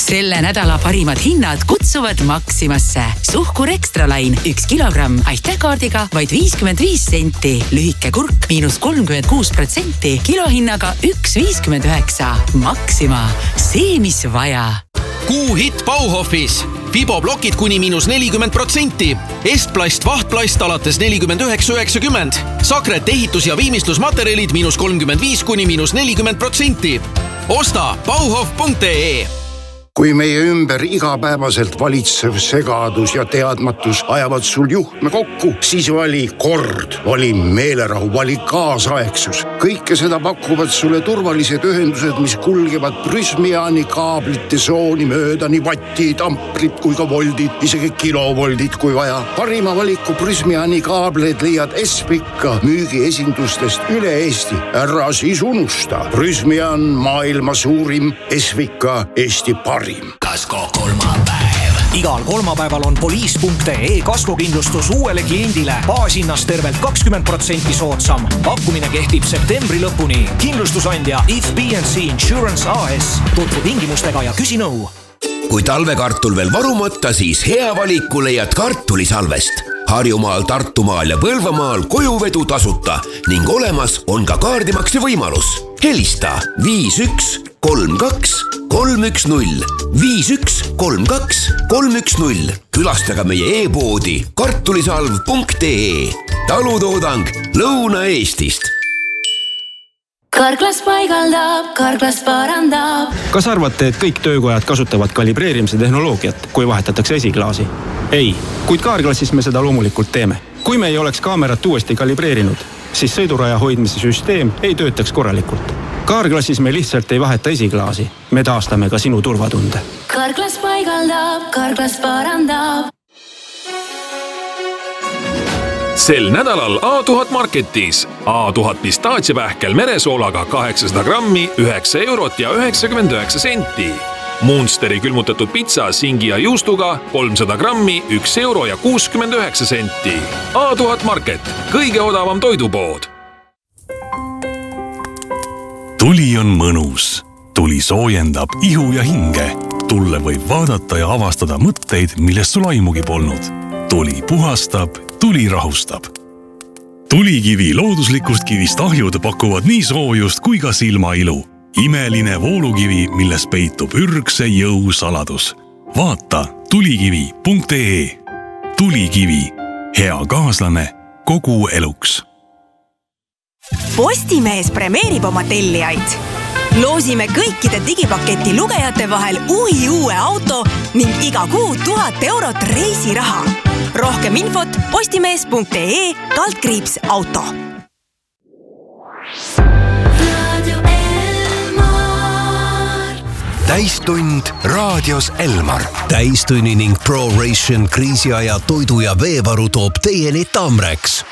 Selle nädala parimad hinnad kutsuvad Maximasse. Suhkur Extra Line 1 kilogramm aitäkaardiga vaid 55 senti. Lühike kurk -36%, kilohinnaga 1,59. Maxima, see mis vaja. Kuuhitt Bauhofis. Fiboblokid kuni -40%. Estplast vahtplast alates 49,90. Sakret ehitus- ja viimistlusmaterjalid -35 kuni -40%. Osta bauhof.ee. Kui meie ümber igapäevaselt valitsev segadus ja teadmatus ajavad sul juhtme kokku, siis vali kord, vali meelerahu, vali kaasaegsus. Kõike seda pakuvad sulle turvalised ühendused, mis kulgevad Prysmiani kaablite sooni mööda, nii vattid, amprid kui ka voldid, isegi kilovoldid kui vaja. Parima valiku Prysmiani kaableid leiad Espika müügiesindustest üle Eesti. Ära siis unusta. Prysmian maailma suurim, Espika Eesti parim. Kasko kolmapäev. Igal kolmapäeval on poliis.ee kaskokindlustus uuele kliendile baashinnast tervelt 20% soodsam. Pakkumine kehtib septembri lõpuni. Kindlustusandja If B&C Insurance AS. Tutvu tingimustega ja küsi nõu. Kui talvekartul veel varumata, siis hea valiku leiad kartulisalvest. Harjumaal, Tartumaal ja Põlvamaal kojuvedu tasuta ning olemas on ka kaardimakse võimalus. Helista 5132 310 5132 310. Külastage meie e-poodi kartulisalv.ee. Talutoodang Lõuna-Eestist. Karklas paigaldab, Karklas parandab. Kas arvate, et kõik töökojad kasutavad kalibreerimise tehnoloogiat, kui vahetatakse esiklaasi? Ei, kuid Kaarklassis me seda loomulikult teeme. Kui me ei oleks kaamerat uuesti kalibreerinud, siis sõiduraja hoidmise süsteem ei töötaks korralikult. Kaarklassis me lihtsalt ei vaheta esiklaasi. Me taastame ka sinu turvatunde. Karklas paigaldab, Karklas parandab. Sel nädalal A1000 Marketis. A1000 pistaatsiapähkel meresoolaga 800 grammi 9 eurot ja 99 senti. Munsteri külmutatud pitsa singi ja juustuga 300 grammi 1 euro ja 69 senti. A1000 Market, kõige odavam toidupood. Tuli on mõnus. Tuli soojendab ihu ja hinge. Tulle võib vaadata ja avastada mõtteid, millest sul aimugi polnud. Tuli puhastab, tuli rahustab. Tulikivi looduslikust kivist ahjud pakuvad nii soojust kui ka silmailu. Imeline voolukivi, milles peitub ürgse jõu saladus. Vaata tulikivi.ee. Tulikivi. Hea kaaslane kogu eluks. Postimees premeerib oma tellijaid. Loosime kõikide digipaketi lugejate vahel uue auto ning iga kuu 1000 eurot reisiraha. Rohkem infot postimees.ee/auto. Täistund raadios Elmar. Täistunni ning ProRation kriisiaja toidu ja veevaru toob teieni Tamrex.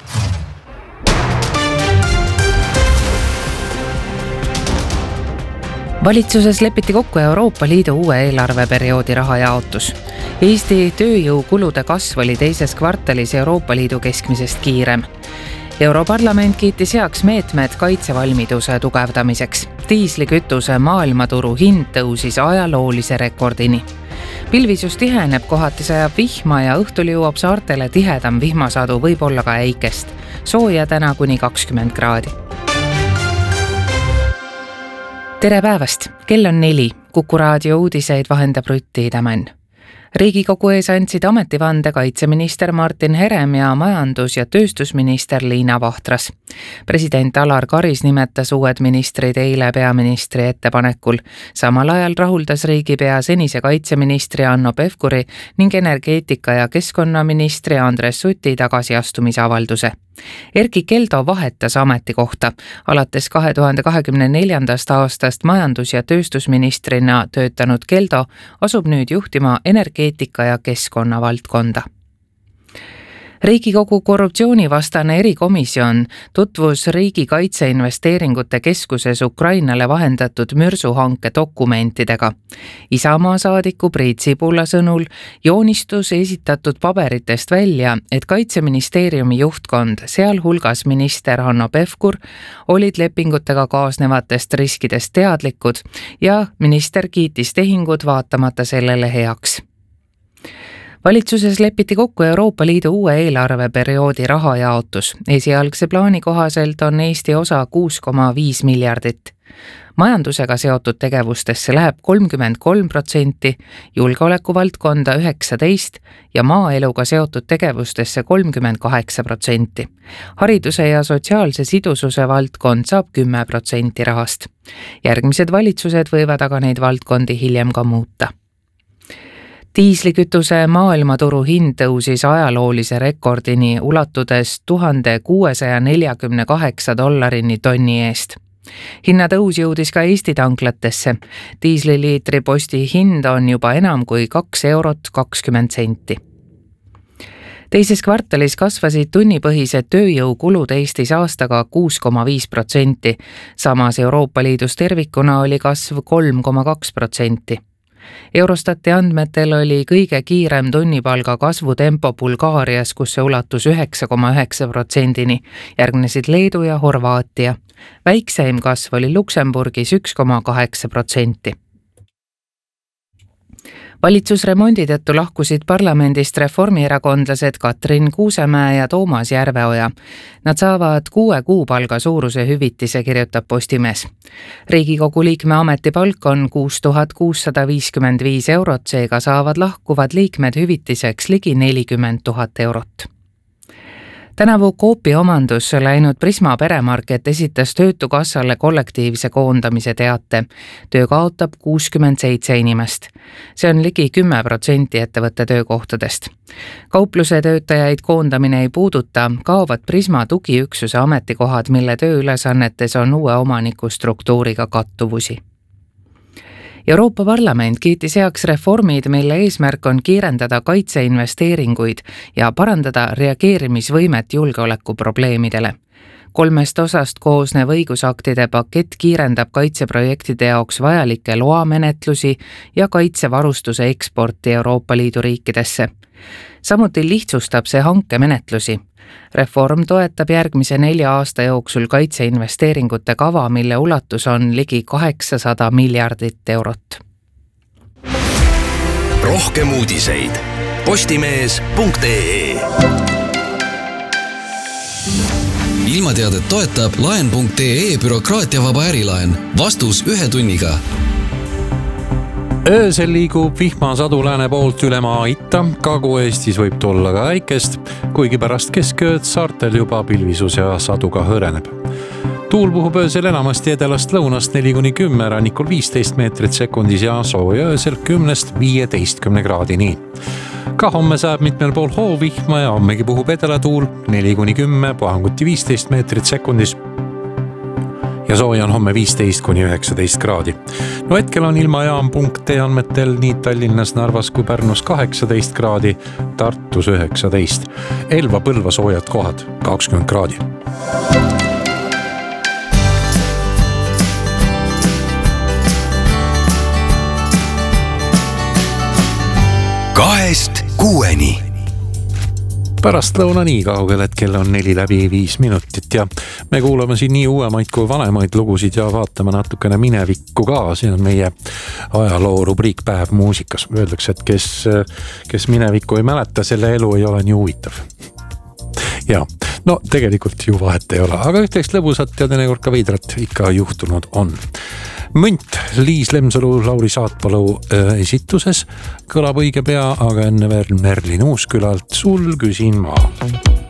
Valitsuses lepiti kokku Euroopa Liidu uue eelarveperioodi rahajaotus. Eesti tööjõukulude kasv oli teises kvartalis Euroopa Liidu keskmisest kiirem. Europarlament kiitis heaks meetmed kaitsevalmiduse tugevdamiseks. Diislikütuse maailmaturu hind tõusis ajaloolise rekordini. Pilvisus tiheneb, kohati sajab vihma ja õhtul jõuab saartele tihedam vihmasadu, võib olla ka äikest. Sooja täna kuni 20 kraadi. Tere päevast! Kell on 4. Kuku raadio uudiseid vahendab Rutti Tämän. Riigikogu ees andsid ametivande kaitseminister Martin Herem ja majandus- ja tööstusminister Liina Vahtras. President Alar Karis nimetas uued ministrid eile peaministri ettepanekul. Samal ajal rahuldas riigipea senise kaitseministri Hanno Pevkuri ning energeetika- ja keskkonnaministri Andres Suti tagasiastumisavalduse. Erkki Keldo vahetas ametikohta. Alates 2024. aastast majandus- ja tööstusministrina töötanud Keldo asub nüüd juhtima energeetika- ja keskkonnavaldkonda. Riigikogu korruptsioonivastane erikomisjon tutvus Riigi Kaitseinvesteeringute Keskuses Ukrainale vahendatud mürsuhanke dokumentidega. Isamaa saadiku Priit Sibula sõnul joonistus esitatud paberitest välja, et Kaitseministeeriumi juhtkond, sealhulgas minister Hanno Pevkur, olid lepingutega kaasnevatest riskidest teadlikud ja minister kiitis tehingud vaatamata sellele heaks. Valitsuses lepiti kokku Euroopa Liidu uue eelarveperioodi rahajaotus. Esialgse plaani kohaselt on Eesti osa 6,5 miljardit. Majandusega seotud tegevustesse läheb 33%, julgeoleku valdkonda 19% ja maaeluga seotud tegevustesse 38%. Hariduse ja sotsiaalse sidususe valdkond saab 10% rahast. Järgmised valitsused võivad aga neid valdkondi hiljem ka muuta. Diislikütuse maailmaturu hind tõusis ajaloolise rekordini ulatudes $1648 tonni eest. Hinnatõus jõudis ka Eesti tanklatesse. Diisliliitri posti hind on juba enam kui €2.20. Teises kvartalis kasvasid tunnipõhised tööjõukulud Eestis aastaga 6,5%, samas Euroopa Liidus tervikuna oli kasv 3,2%. Eurostati andmetel oli kõige kiirem tunnipalga kasvutempo Bulgaarias, kus see ulatus 9,9%-ni, järgnesid Leedu ja Horvaatia. Väikseim kasv oli Luksemburgis 1,8%. Valitsusremondi tõttu lahkusid parlamendist reformierakondlased Katrin Kuusemäe ja Toomas Järveoja. Nad saavad 6 kuupalga suuruse hüvitise, kirjutab Postimees. Riigikogu liikme ametipalk on 6655 €, seega saavad lahkuvad liikmed hüvitiseks ligi 40 000 €. Tänavu Coopi omandusse läinud Prisma peremarket esitas Töötukassale kollektiivse koondamise teate. Töö kaotab 67 inimest. See on ligi 10% ettevõtte töökohtadest. Kaupluse töötajaid koondamine ei puuduta, kaovad Prisma tugiüksuse ametikohad, mille tööülesannetes on uue omaniku struktuuriga kattuvusi. Euroopa Parlament kiitis heaks reformid, mille eesmärk on kiirendada kaitseinvesteeringuid ja parandada reageerimisvõimet julgeolekuprobleemidele. 3 osast koosnev õigusaktide pakett kiirendab kaitseprojektide jaoks vajalikke loamenetlusi ja kaitsevarustuse eksporti Euroopa Liidu riikidesse. Samuti lihtsustab see hankemenetlusi. Reform toetab järgmise 4 aasta jooksul kaitseinvesteeringute kava, mille ulatus on ligi 800 miljardit €. Rohkem uudiseid postimees.ee. Ilmateadet toetab laen.ee bürokraatiavaba ärilaen. Vastus 1 tunniga. Öösel liigub vihmasadu lääne poolt üle maa itta, Kagu-Eestis võib tulla ka väikest, kuigi pärast keskööd saartel juba pilvisus ja sadu ka hõreneb. Tuul puhub öösel enamasti edelast lõunast 4-10, rannikul 15 meetrit sekundis ja sooja öösel 10-15 kraadini. Ka homme saab mitmel pool hoovihma ja hommegi puhub edelatuul 4-10, puhanguti 15 meetrit sekundis. Ja sooja on homme 15-19 kraadi. No hetkel on ilmajaam.ee andmetel nii Tallinnas, Narvas kui Pärnus 18 kraadi, Tartus 19. Elva Põlva soojad kohad 20 kraadi. Kahest 6-ni. Pärast lõuna nii kaugel, et kell on 4:05 ja me kuulame siin nii uuemaid kui vanemaid lugusid ja vaatame natukene minevikku ka. See on meie ajaloo rubriik Päev muusikas. Öeldakse, et kes minevikku ei mäleta, selle elu ei ole nii huvitav. Ja, no tegelikult ju vahet ei ole, aga ühteks lõbusat ja teinekord ka veidrat ikka juhtunud on. Münt Liis Lemsalu, Lauri Saatpalu esituses kõlab õige pea, aga enne veel Merlin Uuskülalt Sul küsin ma.